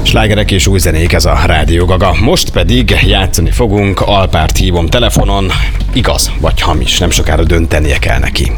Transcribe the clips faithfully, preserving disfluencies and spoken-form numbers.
Slágerek és új zenék, ez a Rádió Gaga. Most pedig játszani fogunk, Alpárt hívom telefonon. Igaz vagy hamis, nem sokára döntenie kell neki.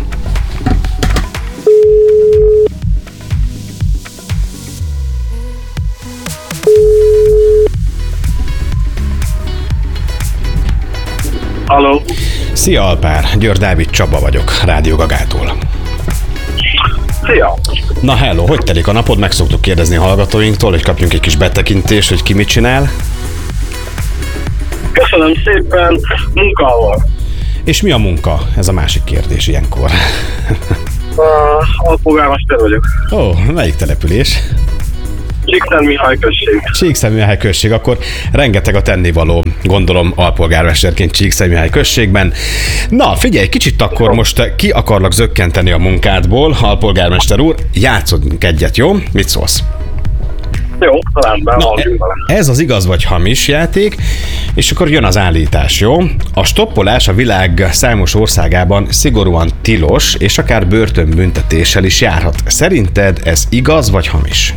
Halló. Szia Alpár, Győr Dávid Csaba vagyok, Rádió Gagától. Szia! Na hello, hogy telik a napod? Meg szoktuk kérdezni a hallgatóinktól, hogy kapjunk egy kis betekintést, hogy ki mit csinál. Köszönöm szépen, munkával. És mi a munka? Ez a másik kérdés ilyenkor. Uh, alpolgármester vagyok. Ó, melyik település? Csíkszentmihály község. Csíkszentmihály község, akkor rengeteg a tennivaló, gondolom alpolgármesterként Csíkszentmihály községben. Na, figyelj, kicsit akkor most ki akarlak zökkenteni a munkádból, alpolgármester úr, játszodjunk egyet, jó? Mit szólsz? Jó, rendben, Na, van. ez az igaz vagy hamis játék, és akkor jön az állítás, jó? A stoppolás a világ számos országában szigorúan tilos, és akár börtönbüntetéssel is járhat. Szerinted ez igaz vagy hamis?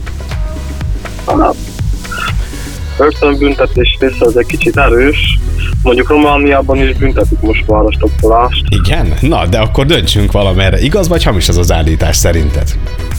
Börtönbüntetés része az egy kicsit erős. Mondjuk Romániában is büntetik most már a stoppolást. Igen? Na, de akkor döntsünk valamerre. Igaz vagy hamis ez az állítás szerinted?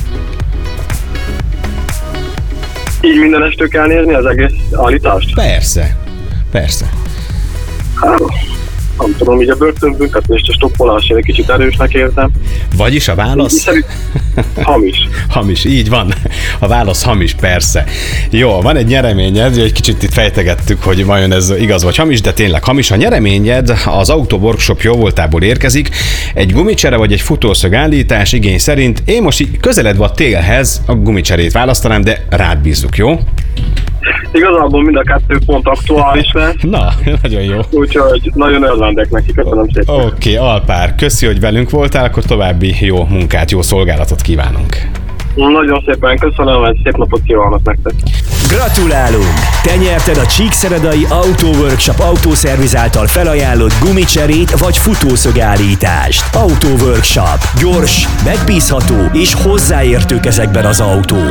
Így minden estől kell nézni az egész állítást? Persze. Persze. Hát, nem tudom, így a börtönbüntetést a stoppolásért egy kicsit erősnek értem. Vagyis a válasz? Szerint hamis. Hamis, így van. A válasz hamis, persze. Jó, van egy nyereményed, egy kicsit itt fejtegettük, hogy vajon ez igaz vagy hamis, de tényleg hamis. A nyereményed az Auto Workshop jóvoltából érkezik. Egy gumicsere vagy egy futószög állítás igény szerint. Én most így közeledve a télhez a gumicserét választanám, de rád bízzuk, jó? Igazából mind a kettő pont aktuális lesz. Na, nagyon jó. Úgyhogy nagyon örvendek neki, köszönöm szépen. Oké, okay, Alpár, köszi, hogy velünk voltál, akkor további jó munkát, jó szolgálatot kívánunk. Nagyon szépen köszönöm, egy szép napot kívánok nektek. Gratulálunk! Te nyerted a Csíkszeredai Auto Workshop autószerviz által felajánlott gumicserét vagy futószögállítást. Auto Workshop. Gyors, megbízható és hozzáértő kezekben az autó.